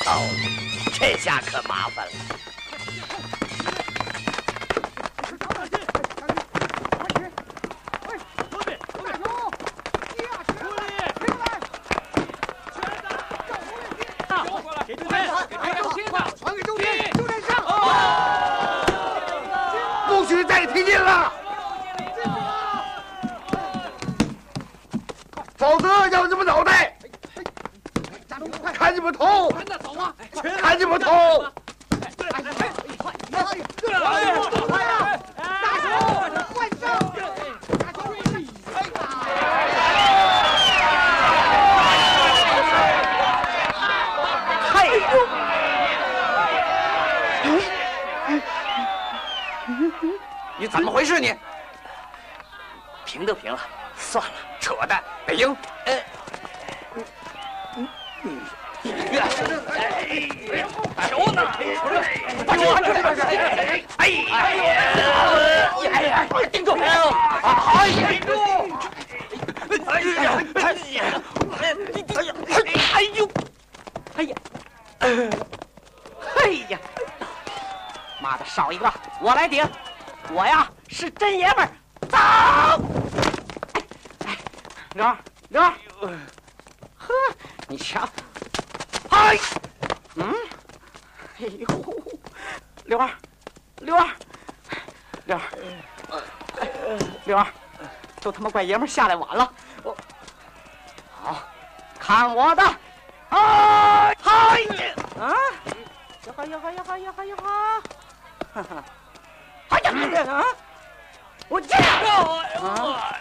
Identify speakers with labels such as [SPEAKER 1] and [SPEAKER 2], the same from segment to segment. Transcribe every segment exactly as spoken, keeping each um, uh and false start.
[SPEAKER 1] 哦，这下可麻烦了。
[SPEAKER 2] 否则要你们脑袋，看你们头，看你们头！
[SPEAKER 1] 哎呦！
[SPEAKER 3] 你怎么回事你？
[SPEAKER 1] 平都平了，算了。
[SPEAKER 3] 扯淡！北英，呃，
[SPEAKER 1] 球呢？
[SPEAKER 3] 把球传出来！哎呀！哎呀！盯住！哎呀！盯住！哎呀！哎呀！哎呦！哎呀！哎呀！妈的，少一个，我来顶！我呀是真爷们儿，走！ 刘二，刘二，呵，你瞧，哎，嗯，哎呦，刘二，刘二，刘二，刘二，都他妈怪爷们下来晚了，我，好，看我的，哎，嗨呀，啊，呀哈呀哈呀哈呀哈呀哈，哈哈，哎呀，啊，我这样，啊。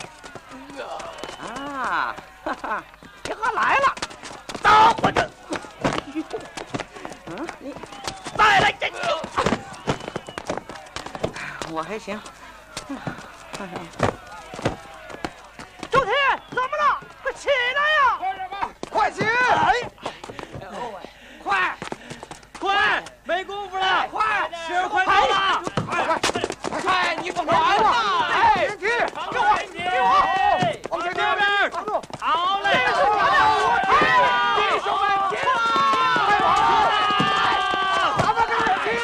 [SPEAKER 3] 啊，哈哈，这还来了，走我这，嗯，你再来这，我还行。周天，怎么了？快起来呀！
[SPEAKER 2] 快点吧，快起！
[SPEAKER 3] 哎，快，快，没工夫了，快，时候快到了，
[SPEAKER 2] 快快
[SPEAKER 3] 快快，你甭完了，哎，
[SPEAKER 2] 别急，给我，给我。
[SPEAKER 3] 往前这边，
[SPEAKER 2] 挡住！
[SPEAKER 3] 好嘞！弟兄们，起来！
[SPEAKER 2] 咱们跟起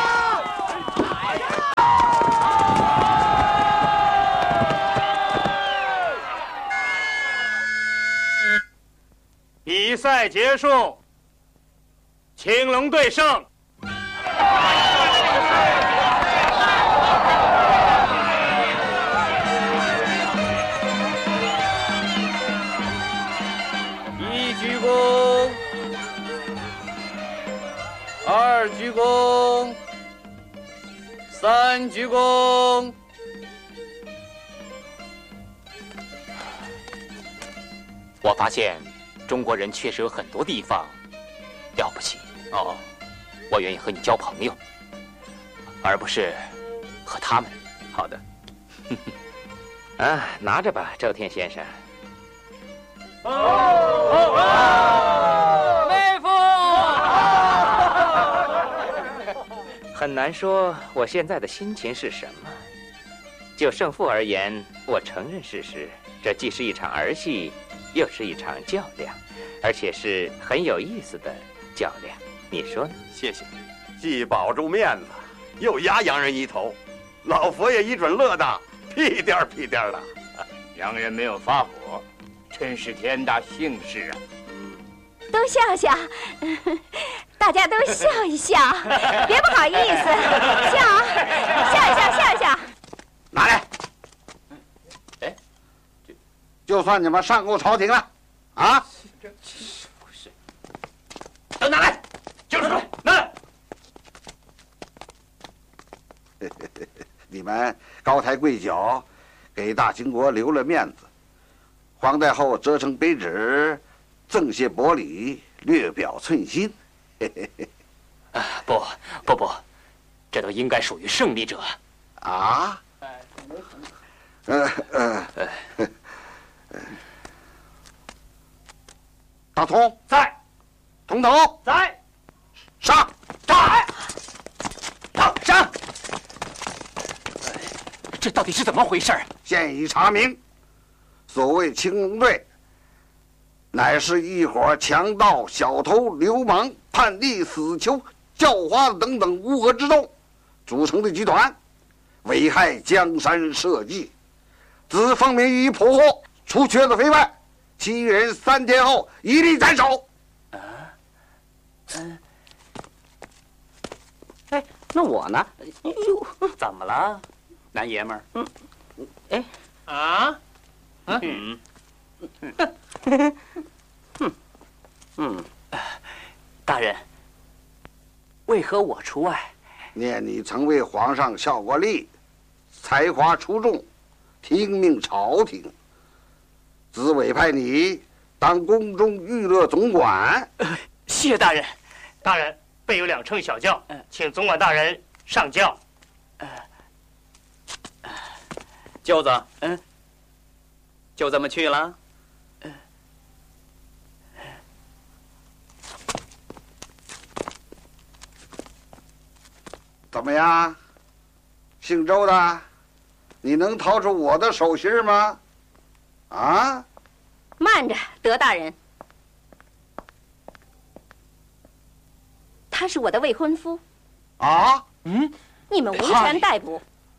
[SPEAKER 4] 比赛结束，青龙队胜。
[SPEAKER 3] 鞠躬，二鞠躬，三鞠躬。
[SPEAKER 5] 我发现中国人确实有很多地方了不起哦，我愿意和你交朋友，而不是和他们。
[SPEAKER 3] 好的。
[SPEAKER 5] 啊，拿着吧，周天先生。
[SPEAKER 3] 哦哦哦！妹夫，
[SPEAKER 5] 很难说我现在的心情是什么。就胜负而言，我承认事实，这既是一场儿戏，又是一场较量，而且是很有意思的较量。你说呢？
[SPEAKER 3] 谢谢。
[SPEAKER 2] 既保住面子，又压洋人一头，老佛爷一准乐得屁颠儿屁颠儿的。
[SPEAKER 4] 洋人没有发火。 真是天大幸事啊！
[SPEAKER 6] 都笑笑，大家都笑一笑，别不好意思，笑，笑一笑，笑一笑。
[SPEAKER 2] 拿来！哎，就算你们上过朝廷了，啊？
[SPEAKER 3] 都拿来，就是来，拿来。
[SPEAKER 2] 你们高抬贵脚，给大清国留了面子。 皇太后折成碑纸，赠谢薄礼，略表寸心。
[SPEAKER 5] 啊，不不不，这都应该属于胜利者。
[SPEAKER 2] 啊？呃呃，大葱
[SPEAKER 3] 在，
[SPEAKER 2] 铜头
[SPEAKER 3] 在，
[SPEAKER 2] 上，
[SPEAKER 3] 在，
[SPEAKER 5] 好上。这到底是怎么回事？
[SPEAKER 2] 现已查明，所谓青龙队乃是一伙强盗、小偷、流氓、叛逆、死囚、叫花子等等乌合之众组成的集团，危害江山社稷。自奉命予以捕获，除瘸子肥外，其余人三天后一律斩首。
[SPEAKER 3] 啊，嗯，哎，那我呢？哎呦，
[SPEAKER 1] 怎么了，
[SPEAKER 3] 男爷们儿？嗯，哎，
[SPEAKER 1] 啊？
[SPEAKER 3] 嗯，嗯，嗯，
[SPEAKER 1] 大人，为何我除外？
[SPEAKER 2] 念你曾为皇上效过力，才华出众，听命朝廷，自委派你当宫中娱乐总管。
[SPEAKER 1] 谢大人。
[SPEAKER 7] 大人，备有两乘小轿，请总管大人上轿。
[SPEAKER 3] 舅子，嗯，就这么去了？
[SPEAKER 2] 怎么样，姓周的，你能掏出我的手心吗？啊？
[SPEAKER 6] 慢着，德大人，他是我的未婚夫。
[SPEAKER 2] 啊？
[SPEAKER 1] 嗯，
[SPEAKER 6] 你们无权逮捕。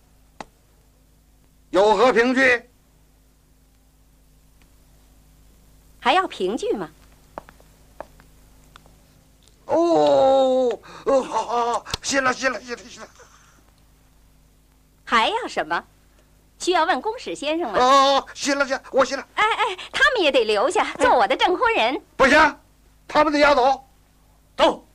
[SPEAKER 2] 有何凭据？
[SPEAKER 6] 还要凭据吗？
[SPEAKER 2] 哦，哦，好好好，信了，信了，信了，信了。
[SPEAKER 6] 还要什么？需要问公使先生吗？
[SPEAKER 2] 哦，信了，信了，我信了。
[SPEAKER 6] 哎哎，他们也得留下做我的证婚人。
[SPEAKER 2] 不行，他们得押走。
[SPEAKER 1] 走。